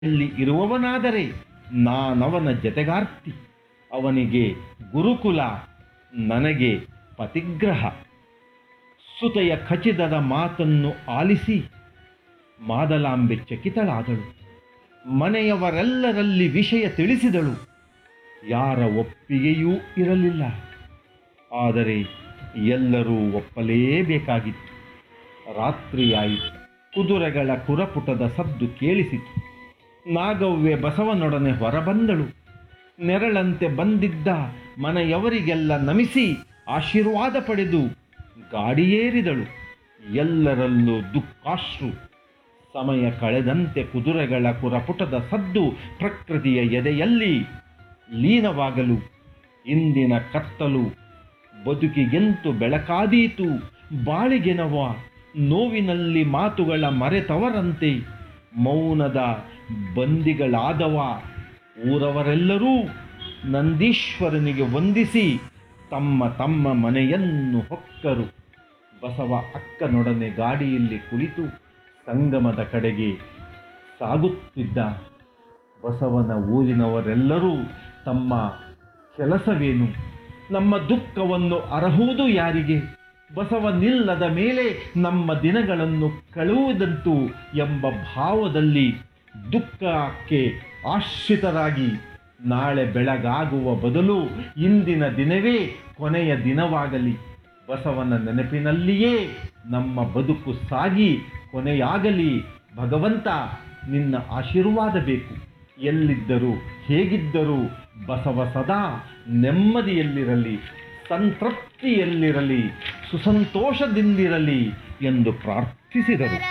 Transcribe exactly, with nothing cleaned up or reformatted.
ಇಲ್ಲಿ ಇರುವವನಾದರೆ ನಾನವನ ಜತೆಗಾರ್ತಿ, ಅವನಿಗೆ ಗುರುಕುಲ, ನನಗೆ ಪತಿಗ್ರಹ. ಸುತೆಯ ಖಚಿತದ ಮಾತನ್ನು ಆಲಿಸಿ ಮಾದಲಾಂಬೆ ಚಕಿತಳಾದಳು. ಮನೆಯವರೆಲ್ಲರಲ್ಲಿ ವಿಷಯ ತಿಳಿಸಿದಳು. ಯಾರ ಒಪ್ಪಿಗೆಯೂ ಇರಲಿಲ್ಲ. ಆದರೆ ಎಲ್ಲರೂ ಒಪ್ಪಲೇಬೇಕಾಗಿತ್ತು. ರಾತ್ರಿಯಾಯಿತು. ಕುದುರೆಗಳ ಕುರಪುಟದ ಸದ್ದು ಕೇಳಿಸಿತು. ನಾಗವ್ವೆ ಬಸವನೊಡನೆ ಹೊರಬಂದಳು. ನೆರಳಂತೆ ಬಂದಿದ್ದ ಮನೆಯವರಿಗೆಲ್ಲ ನಮಿಸಿ ಆಶೀರ್ವಾದ ಪಡೆದು ಗಾಡಿಯೇರಿದಳು. ಎಲ್ಲರಲ್ಲೂ ದುಃಖಾಶ್ರು. ಸಮಯ ಕಳೆದಂತೆ ಕುದುರೆಗಳ ಕುರಪುಟದ ಸದ್ದು ಪ್ರಕೃತಿಯ ಎದೆಯಲ್ಲಿ ಲೀನವಾಗಲು ಇಂದಿನ ಕತ್ತಲು ಬದುಕಿಗೆಂತು ಬೆಳಕಾದೀತು. ಬಾಳಿಗೆನವ ನೋವಿನಲ್ಲಿ ಮಾತುಗಳ ಮರೆತವರಂತೆ ಮೌನದ ಬಂದಿಗಳಾದವ. ಊರವರೆಲ್ಲರೂ ನಂದೀಶ್ವರನಿಗೆ ವಂದಿಸಿ ತಮ್ಮ ತಮ್ಮ ಮನೆಯನ್ನು ಹೊಕ್ಕರು. ಬಸವ ಅಕ್ಕನೊಡನೆ ಗಾಡಿಯಲ್ಲಿ ಕುಳಿತು ಸಂಗಮದ ಕಡೆಗೆ ಸಾಗುತ್ತಿದ್ದ. ಬಸವನ ಊರಿನವರೆಲ್ಲರೂ ತಮ್ಮ ಕೆಲಸವೇನು, ನಮ್ಮ ದುಃಖವನ್ನು ಅರಹುವುದು ಯಾರಿಗೆ, ಬಸವನಿಲ್ಲದ ಮೇಲೆ ನಮ್ಮ ದಿನಗಳನ್ನು ಕಳೆಯುವುದಂತೂ ಎಂಬ ಭಾವದಲ್ಲಿ ದುಃಖಕ್ಕೆ ಆಶ್ರಿತರಾಗಿ ನಾಳೆ ಬೆಳಗಾಗುವ ಬದಲು ಇಂದಿನ ದಿನವೇ ಕೊನೆಯ ದಿನವಾಗಲಿ, ಬಸವನ ನೆನಪಿನಲ್ಲಿಯೇ ನಮ್ಮ ಬದುಕು ಸಾಗಿ ಕೊನೆಯಾಗಲಿ. ಭಗವಂತ ನಿನ್ನ ಆಶೀರ್ವಾದ ಬೇಕು. ಎಲ್ಲಿದ್ದರೂ ಹೇಗಿದ್ದರೂ ಬಸವ ಸದಾ ನೆಮ್ಮದಿಯಲ್ಲಿರಲಿ, ಸಂತೃಪ್ತಿಯಲ್ಲಿರಲಿ, ಸುಸಂತೋಷದಿಂದಿರಲಿ ಎಂದು ಪ್ರಾರ್ಥಿಸಿದರು.